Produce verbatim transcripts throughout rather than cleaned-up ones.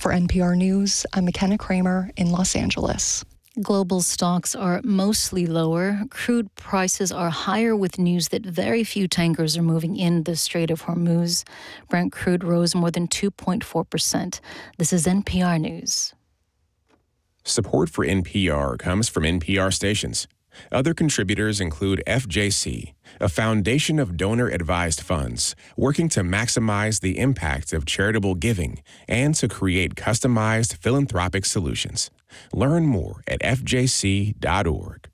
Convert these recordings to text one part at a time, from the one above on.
For N P R News, I'm McKenna Kramer in Los Angeles. Global stocks are mostly lower. Crude prices are higher with news that very few tankers are moving in the Strait of Hormuz. Brent crude rose more than two point four percent. This is N P R News. Support for N P R comes from N P R stations. Other contributors include F J C, a foundation of donor-advised funds working to maximize the impact of charitable giving and to create customized philanthropic solutions. Learn more at f j c dot org.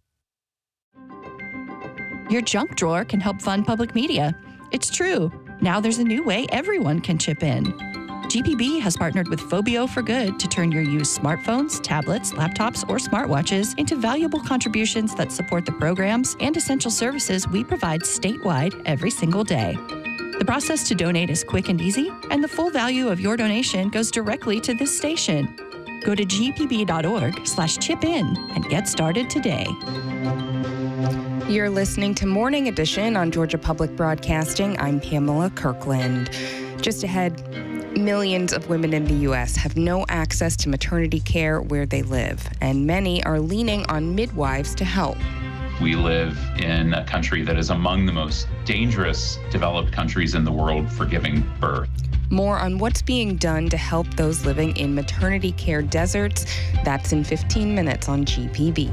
Your junk drawer can help fund public media. It's true. Now there's a new way everyone can chip in. G P B has partnered with Phobio for Good to turn your used smartphones, tablets, laptops, or smartwatches into valuable contributions that support the programs and essential services we provide statewide every single day. The process to donate is quick and easy, and the full value of your donation goes directly to this station. Go to g p b dot org slash chip in and get started today. You're listening to Morning Edition on Georgia Public Broadcasting. I'm Pamela Kirkland. Just ahead, millions of women in the U S have no access to maternity care where they live, and many are leaning on midwives to help. We live in a country that is among the most dangerous developed countries in the world for giving birth. More on what's being done to help those living in maternity care deserts. That's in fifteen minutes on G P B.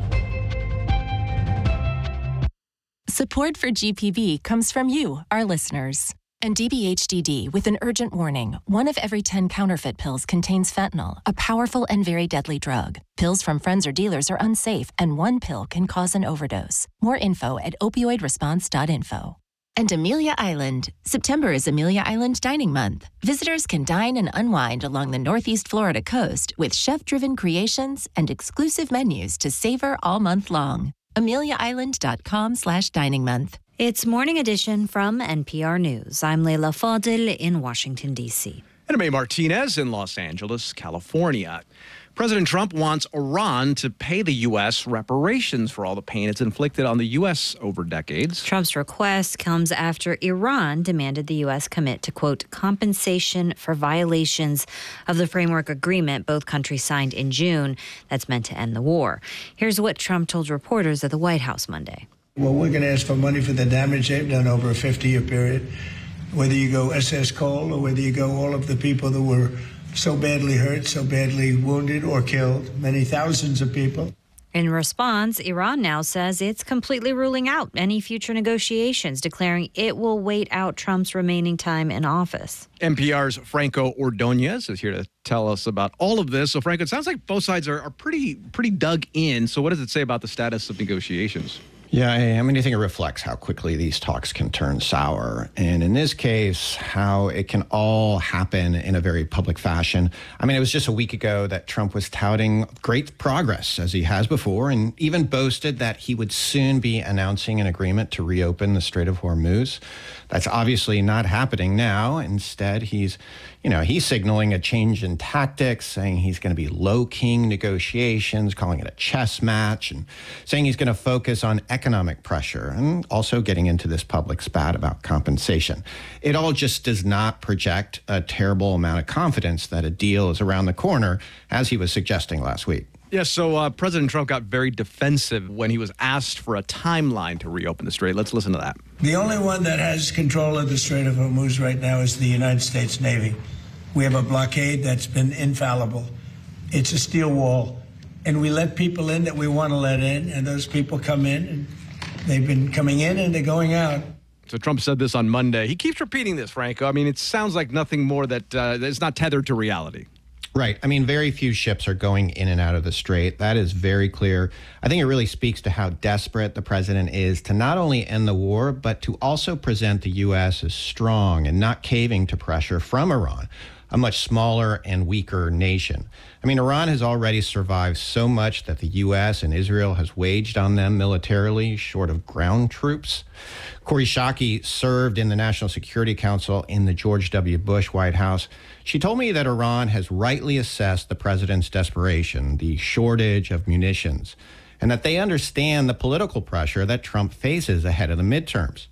Support for G P B comes from you, our listeners. And D B H D D with an urgent warning. One of every ten counterfeit pills contains fentanyl, a powerful and very deadly drug. Pills from friends or dealers are unsafe, and one pill can cause an overdose. More info at opioid response dot info. And Amelia Island. September is Amelia Island Dining Month. Visitors can dine and unwind along the Northeast Florida coast with chef-driven creations and exclusive menus to savor all month long. amelia island dot com slash dining month. It's Morning Edition from N P R News. I'm Leila Fadil in Washington, D C. And May Martinez in Los Angeles, California. President Trump wants Iran to pay the U S reparations for all the pain it's inflicted on the U S over decades. Trump's request comes after Iran demanded the U S commit to, quote, compensation for violations of the framework agreement both countries signed in June that's meant to end the war. Here's what Trump told reporters at the White House Monday. Well, we're going to ask for money for the damage they've done over a fifty-year period, whether you go S S Cole or whether you go all of the people that were so badly hurt, so badly wounded or killed, many thousands of people. In response, Iran now says it's completely ruling out any future negotiations, declaring it will wait out Trump's remaining time in office. N P R's Franco Ordonez is here to tell us about all of this. So, Franco, it sounds like both sides are, are pretty, pretty dug in. So what does it say about the status of negotiations? Yeah, I mean, I think it reflects how quickly these talks can turn sour. And in this case, how it can all happen in a very public fashion. I mean, it was just a week ago that Trump was touting great progress, as he has before, and even boasted that he would soon be announcing an agreement to reopen the Strait of Hormuz. That's obviously not happening now. Instead, he's, you know, he's signaling a change in tactics, saying he's going to be low-keying negotiations, calling it a chess match, and saying he's going to focus on economic pressure and also getting into this public spat about compensation. It all just does not project a terrible amount of confidence that a deal is around the corner, as he was suggesting last week. Yeah, so uh, President Trump got very defensive when he was asked for a timeline to reopen the Strait. Let's listen to that. The only one that has control of the Strait of Hormuz right now is the United States Navy. We have a blockade that's been infallible. It's a steel wall. And we let people in that we want to let in, and those people come in, and they've been coming in and they're going out. So Trump said this on Monday. He keeps repeating this, Franco. I mean, it sounds like nothing more that uh, is not tethered to reality. Right. I mean, very few ships are going in and out of the Strait. That is very clear. I think it really speaks to how desperate the president is to not only end the war, but to also present the U S as strong and not caving to pressure from Iran, a much smaller and weaker nation. I mean, Iran has already survived so much that the U S and Israel has waged on them militarily, short of ground troops. Kori Schake served in the National Security Council in the George W. Bush White House. She told me that Iran has rightly assessed the president's desperation, the shortage of munitions, and that they understand the political pressure that Trump faces ahead of the midterms.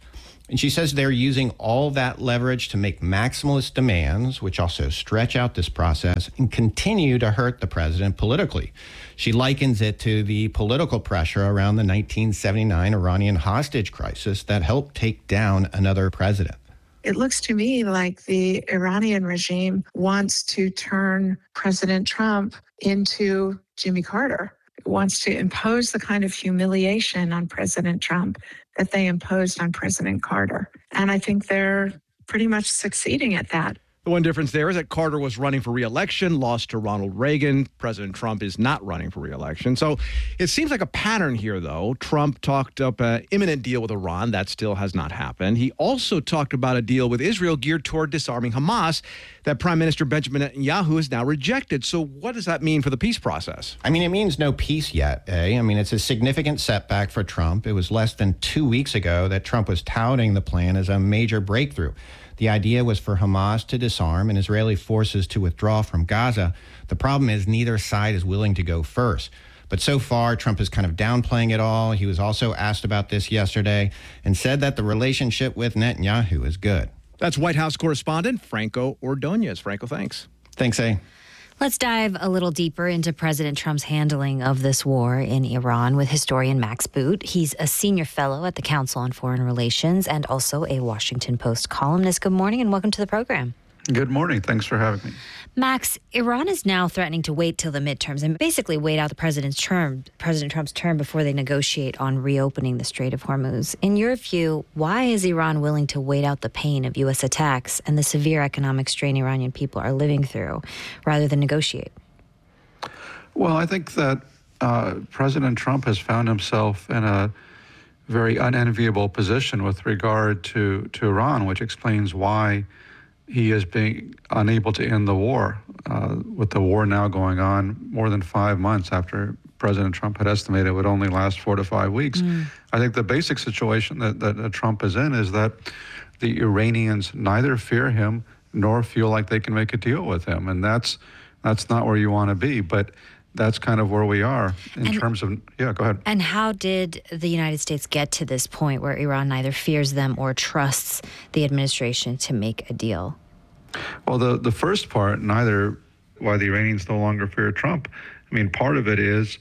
And she says they're using all that leverage to make maximalist demands, which also stretch out this process and continue to hurt the president politically. She likens it to the political pressure around the nineteen seventy-nine Iranian hostage crisis that helped take down another president. It looks to me like the Iranian regime wants to turn President Trump into Jimmy Carter. It wants to impose the kind of humiliation on President Trump that they imposed on President Carter. And I think they're pretty much succeeding at that. The one difference there is that Carter was running for re-election, lost to Ronald Reagan. President Trump is not running for re-election. So it seems like a pattern here, though. Trump talked up an imminent deal with Iran. That still has not happened. He also talked about a deal with Israel geared toward disarming Hamas that Prime Minister Benjamin Netanyahu has now rejected. So what does that mean for the peace process? I mean, it means no peace yet, eh? I mean, it's a significant setback for Trump. It was less than two weeks ago that Trump was touting the plan as a major breakthrough. The idea was for Hamas to disarm and Israeli forces to withdraw from Gaza. The problem is neither side is willing to go first. But so far, Trump is kind of downplaying it all. He was also asked about this yesterday and said that the relationship with Netanyahu is good. That's White House correspondent Franco Ordonez. Franco, thanks. Thanks, A. Let's dive a little deeper into President Trump's handling of this war in Iran with historian Max Boot. He's a senior fellow at the Council on Foreign Relations and also a Washington Post columnist. Good morning and welcome to the program. Good morning. Thanks for having me. Max, Iran is now threatening to wait till the midterms and basically wait out the president's term, President Trump's term before they negotiate on reopening the Strait of Hormuz. In your view, why is Iran willing to wait out the pain of U S attacks and the severe economic strain Iranian people are living through rather than negotiate? Well, I think that uh, President Trump has found himself in a very unenviable position with regard to, to Iran, which explains why he is being unable to end the war, uh, with the war now going on more than five months after President Trump had estimated it would only last four to five weeks. Mm. I think the basic situation that, that, that Trump is in is that the Iranians neither fear him nor feel like they can make a deal with him. And that's that's not where you want to be. But that's kind of where we are in and, terms of, yeah, go ahead. And how did the United States get to this point where Iran neither fears them or trusts the administration to make a deal? Well, the, the first part, neither why the Iranians no longer fear Trump. I mean, part of it is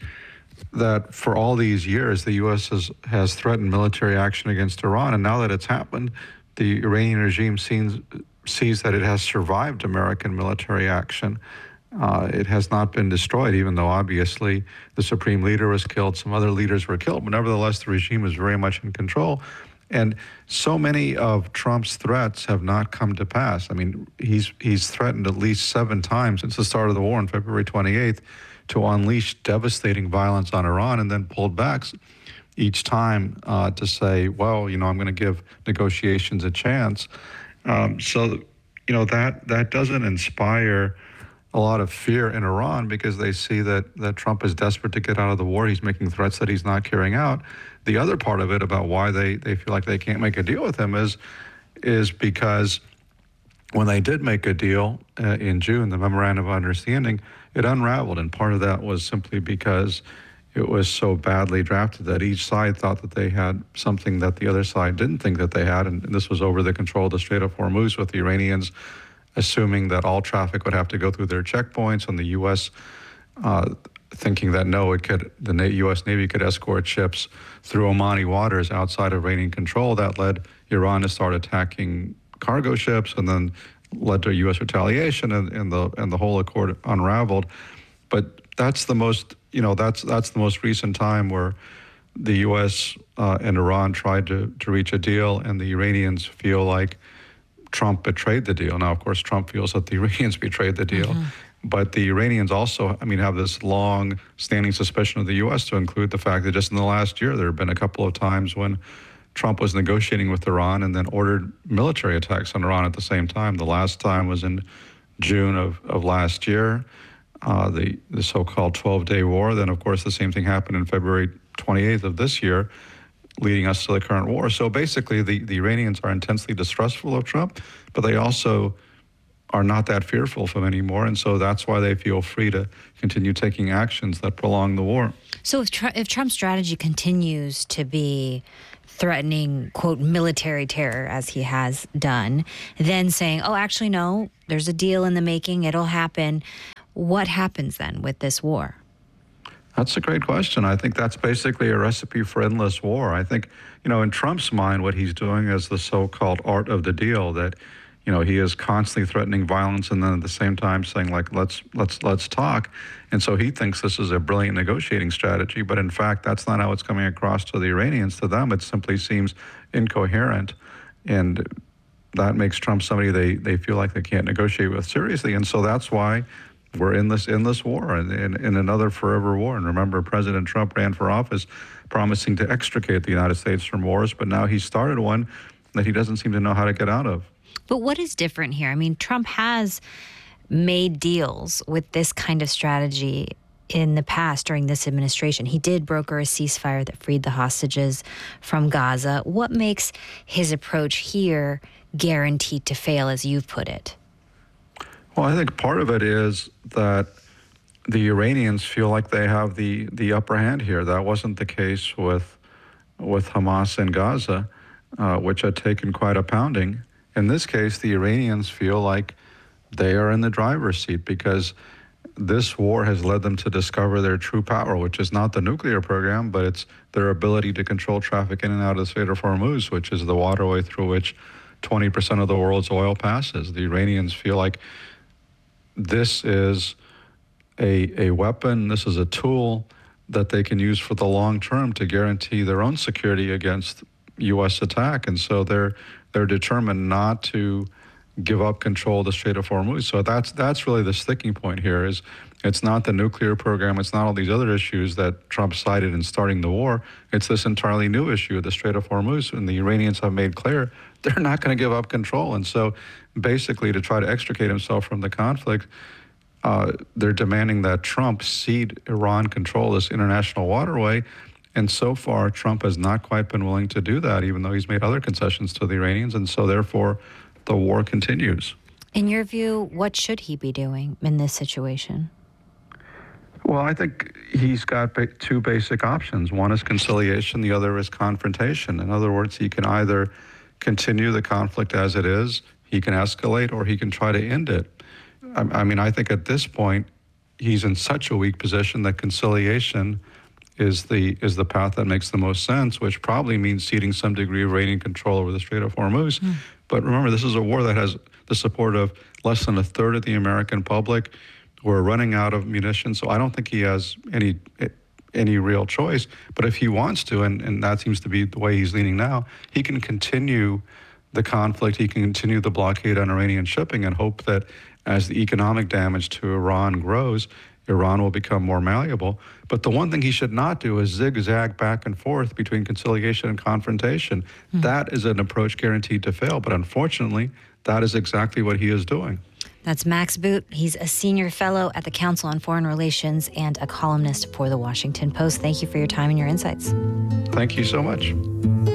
that for all these years, the U S has, has threatened military action against Iran. And now that it's happened, the Iranian regime sees, sees that it has survived American military action. Uh, it has not been destroyed, even though obviously the supreme leader was killed, some other leaders were killed, but nevertheless, the regime is very much in control. And so many of Trump's threats have not come to pass. I mean, he's he's threatened at least seven times since the start of the war on February twenty-eighth to unleash devastating violence on Iran, and then pulled back each time uh, to say, well, you know, I'm going to give negotiations a chance. Um, so, you know, that that doesn't inspire a lot of fear in Iran, because they see that, that Trump is desperate to get out of the war. He's making threats that he's not carrying out. The other part of it about why they, they feel like they can't make a deal with him is, is because when they did make a deal uh, in June, the Memorandum of Understanding, it unraveled. And part of that was simply because it was so badly drafted that each side thought that they had something that the other side didn't think that they had. And, and this was over the control of the Strait of Hormuz, with the Iranians assuming that all traffic would have to go through their checkpoints, and the U S uh, thinking that no, it could, the U S Navy could escort ships through Omani waters outside of Iranian control. That led Iran to start attacking cargo ships, and then led to U S retaliation, and, and the and the whole accord unraveled. But that's the most, you know, that's that's the most recent time where the U S uh, and Iran tried to to reach a deal, and the Iranians feel like Trump betrayed the deal. Now, of course, Trump feels that the Iranians betrayed the deal. Mm-hmm. But the Iranians also, I mean, have this long-standing suspicion of the U S, to include the fact that just in the last year, there have been a couple of times when Trump was negotiating with Iran and then ordered military attacks on Iran at the same time. The last time was in June of, of last year, uh, the, the so-called twelve-day war. Then, of course, the same thing happened in February twenty-eighth of this year, leading us to the current war. So basically, the, the Iranians are intensely distrustful of Trump, but they also are not that fearful of him anymore. And so that's why they feel free to continue taking actions that prolong the war. So if, Tr- if Trump's strategy continues to be threatening, quote, military terror, as he has done, then saying, oh, actually, no, there's a deal in the making, it'll happen. What happens then with this war? That's a great question. I think that's basically a recipe for endless war. I think, you know, in Trump's mind, what he's doing is the so-called art of the deal, that, you know, he is constantly threatening violence and then at the same time saying, like, let's let's let's talk. And so he thinks this is a brilliant negotiating strategy. But in fact, that's not how it's coming across to the Iranians. To them, it simply seems incoherent. And that makes Trump somebody they, they feel like they can't negotiate with seriously. And so that's why we're in this endless war and in, in another forever war. And remember, President Trump ran for office promising to extricate the United States from wars, but now he started one that he doesn't seem to know how to get out of. But what is different here? I mean, Trump has made deals with this kind of strategy in the past during this administration. He did broker a ceasefire that freed the hostages from Gaza. What makes his approach here guaranteed to fail, as you've put it? Well, I think part of it is that the Iranians feel like they have the, the upper hand here. That wasn't the case with with Hamas in Gaza, uh, which had taken quite a pounding. In this case, the Iranians feel like they are in the driver's seat because this war has led them to discover their true power, which is not the nuclear program, but it's their ability to control traffic in and out of the Strait of Hormuz, which is the waterway through which twenty percent of the world's oil passes. The Iranians feel like this is a, a weapon, this is a tool that they can use for the long term to guarantee their own security against U S attack. And so they're they're determined not to give up control of the Strait of Hormuz. So that's that's really the sticking point here. Is it's not the nuclear program, it's not all these other issues that Trump cited in starting the war. It's this entirely new issue, the Strait of Hormuz, and the Iranians have made clear they're not going to give up control. And so basically, to try to extricate himself from the conflict, uh, they're demanding that Trump cede Iran control this international waterway. And so far, Trump has not quite been willing to do that, even though he's made other concessions to the Iranians. And so therefore, the war continues. In your view, what should he be doing in this situation? Well, I think he's got ba- two basic options. One is conciliation, the other is confrontation. In other words, he can either continue the conflict as it is, he can escalate, or he can try to end it. I, I mean, I think at this point, he's in such a weak position that conciliation is the is the path that makes the most sense, which probably means ceding some degree of Iranian control over the Strait of Hormuz. Mm. But remember, this is a war that has the support of less than a third of the American public. We're running out of munitions, so I don't think he has any any real choice. But if he wants to, and, and that seems to be the way he's leaning now, he can continue the conflict, he can continue the blockade on Iranian shipping and hope that as the economic damage to Iran grows, Iran will become more malleable. But the one thing he should not do is zigzag back and forth between conciliation and confrontation. Mm-hmm. That is an approach guaranteed to fail. But unfortunately, that is exactly what he is doing. That's Max Boot. He's a senior fellow at the Council on Foreign Relations and a columnist for The Washington Post. Thank you for your time and your insights. Thank you so much.